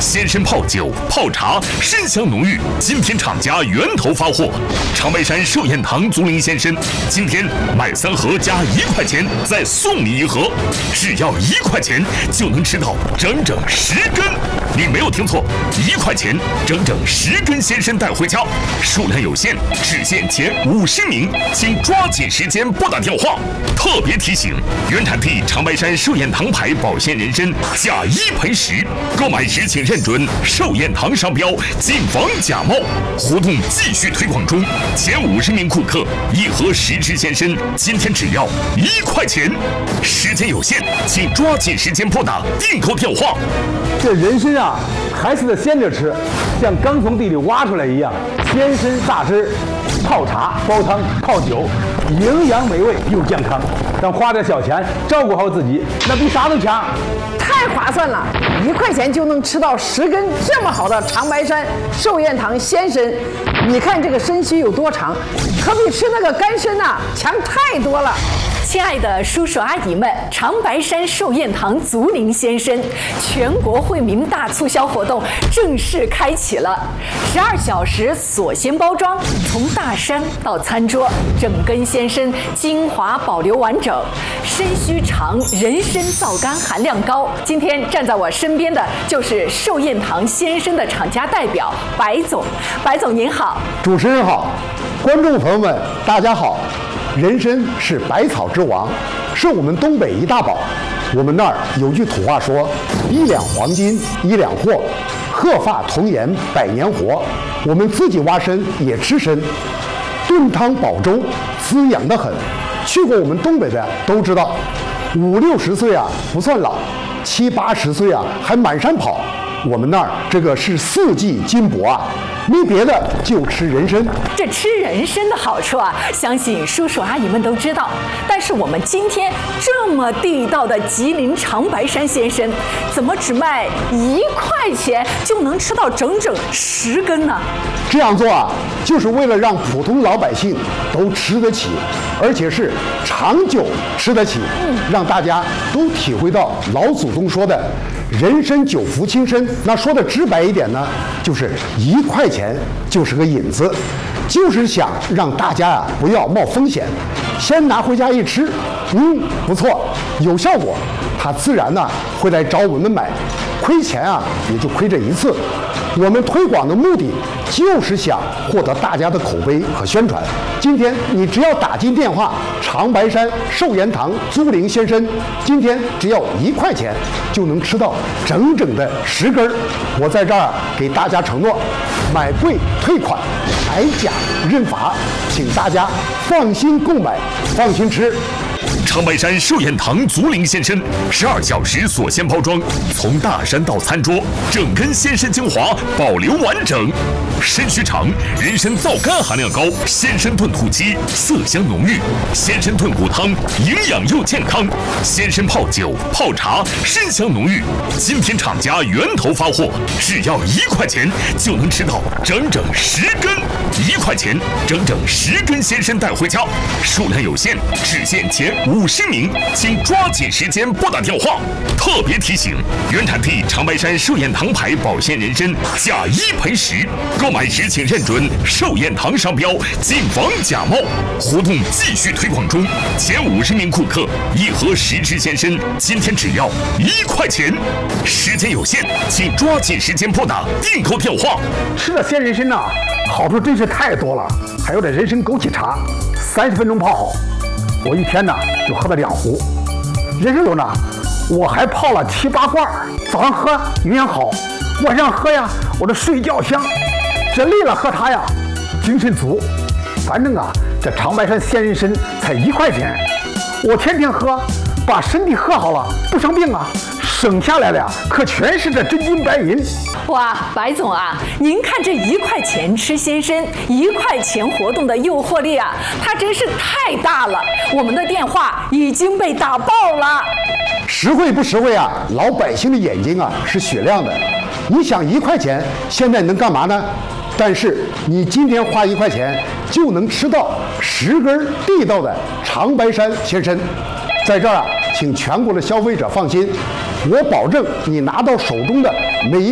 鲜参泡酒、泡茶，参香浓郁。今天厂家源头发货，长白山寿宴堂竹林鲜参，今天买3盒加1块钱，再送你1盒，只要1块钱就能吃到整整10根。你没有听错，1块钱整整10根鲜参带回家，数量有限，只限前50名，请抓紧时间拨打电话。特别提醒：原产地长白山寿宴堂牌保鲜人参，价1赔10，购买时请认准寿宴堂商标，谨防假冒。活动继续推广中，前50名顾客1盒10支鲜参，今天只要1块钱。时间有限，请抓紧时间拨打订购电话。 这人参啊，还是得鲜着吃，像刚从地里挖出来一样。鲜参榨汁、泡茶、煲汤、泡酒，营养美味又健康。咱花点小钱照顾好自己，那比啥都强。 太划算了！1块钱就能吃到10根这么好的长白山寿宴堂鲜参。你看这个参须有多长，可比吃那个干参呐强太多了。 亲爱的叔叔阿姨们，长白山寿宴堂竹林鲜参全国惠民大促销活动正式开启了，12小时锁鲜包装，从大山到餐桌，整根鲜参精华保留完整，参须长，人参皂苷含量高。今天站在我身边的就是寿宴堂鲜参的厂家代表白总，白总您好。 主持人好，观众朋友们大家好。人参是百草之王，是我们东北一大宝。我们那儿有句土话说：“1两黄金1两货，鹤发童颜100年活。”我们自己挖参也吃参，炖汤煲粥，滋养得很。去过我们东北的都知道，50、60岁啊不算老，70、80岁啊还满山跑。我们那儿这个是4季金箔啊，没别的，就吃人参。 这吃人参的好处啊，相信叔叔阿姨们都知道。但是我们今天这么地道的吉林长白山鲜参，怎么只卖1块钱就能吃到整整10根呢？ 这样做啊，就是为了让普通老百姓都吃得起，而且是长久吃得起，让大家都体会到老祖宗说的人参久服轻身。那说的直白一点呢，就是1块钱就是个引子，就是想让大家啊不要冒风险，先拿回家一吃，不错，有效果，他自然呢会来找我们买，亏钱啊也就亏这一次。我们推广的目的就是想获得大家的口碑和宣传。今天你只要打进电话长白山寿宴堂竹林鲜参，今天只要1块钱就能吃到整整的10根。我在这儿给大家承诺，买贵退款，买假认罚，请大家放心购买，放心吃。 长白山寿宴堂竹林鲜参，12小时锁鲜包装，从大山到餐桌，整根鲜参精华保留完整。参须长，人参皂苷含量高，鲜参炖土鸡色香浓郁，鲜参炖骨汤营养又健康，鲜参泡酒、泡茶参香浓郁。今天厂家源头发货，只要1块钱就能吃到整整10根，1块钱整整10根鲜参带回家，数量有限，只限前50名，请抓紧时间拨打电话。特别提醒：原产地长白山寿宴堂牌保鲜人参，价1赔10，购买时请认准寿宴堂商标，谨防假冒。活动继续推广中，前50名顾客1盒10支鲜参，今天只要1块钱。时间有限，请抓紧时间拨打订购电话。 吃了鲜人参呐，好处真是太多了。还有这人参枸杞茶，30分钟泡好，我一天呢就喝了2壶。人参酒呢，我还泡了7、8罐，早上喝营养好，晚上喝呀，我这睡觉香。这累了喝它呀，精神足。反正啊，这长白山鲜人参才1块钱，我天天喝，把身体喝好了，不生病啊。省下来的呀，可全是这真金白银。 哇，白总啊，您看这1块钱吃鲜参，1块钱活动的诱惑力啊，它真是太大了。我们的电话已经被打爆了。 实惠不实惠啊？老百姓的眼睛啊是雪亮的。你想1块钱现在能干嘛呢？但是你今天花1块钱就能吃到10根地道的长白山鲜参。在这儿啊，请全国的消费者放心，我保证你拿到手中的每一